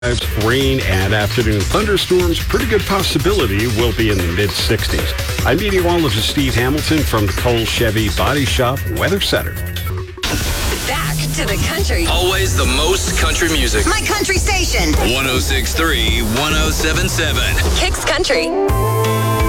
Rain and afternoon thunderstorms, pretty good possibility will be in the mid-60s. I'm meteorologist Steve Hamilton from the Cole Chevy Body Shop Weather Center. Back to the country. Always the most country music. My country station. 106.3, 107.7. Kicks Country.